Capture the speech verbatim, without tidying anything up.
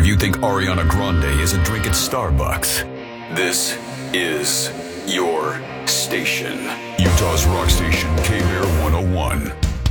you think Ariana Grande is a drink at Starbucks, this is your station. Utah's rock station, K-Bear one oh one.